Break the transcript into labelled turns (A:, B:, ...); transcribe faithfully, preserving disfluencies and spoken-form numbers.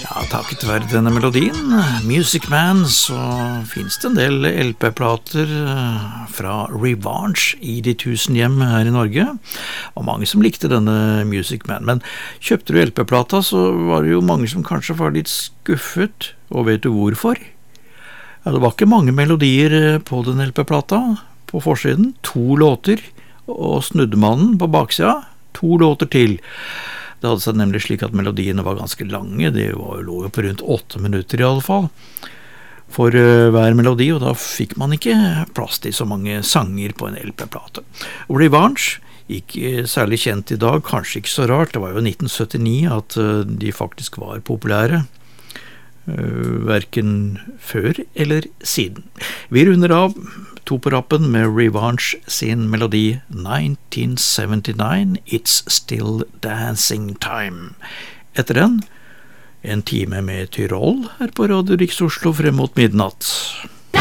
A: Ja, takket være denne melodien, Music Man, så finnes det en del L P-plater fra Revanche i de tusen hjem her i Norge, og mange som likte denne Music Man. Men kjøpte du L P-plata, så var det jo mange som kanskje var litt skuffet, og vet du hvorfor? Ja, det var ikke mange melodier på den L P-plata på forsiden, to låter, og Snuddemannen på baksida, to låter til. Det hadde seg nemlig slik at melodiene var ganske lange, det var, lå jo på rundt åtte minutter i alle fall, for uh, hver melodi, og da fikk man ikke plass til så mange sanger på en L P-plate. Og Revanche, ikke særlig kjent i dag, kanskje ikke så rart, det var jo nitten syttini at uh, de faktisk var populære, uh, hverken før eller siden. Vi runder av to på rappen med Revanche sin melodi nineteen seventy-nine, It's Still Dancing Time. Etter den, en time med Tyrol her på Radio Riks Oslo frem mot midnatt.